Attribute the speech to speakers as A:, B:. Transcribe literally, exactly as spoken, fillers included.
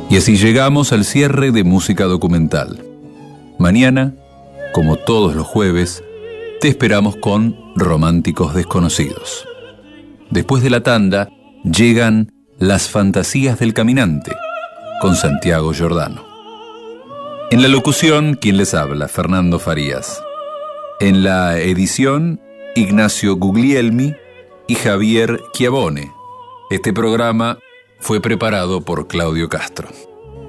A: Y así llegamos al cierre de Música Documental. Mañana, como todos los jueves, te esperamos con Románticos Desconocidos. Después de la tanda, llegan Las Fantasías del Caminante, con Santiago Giordano. En la locución, quien les habla, Fernando Farías. En la edición, Ignacio Guglielmi y Javier Chiavone. Este programa fue preparado por Claudio Castro.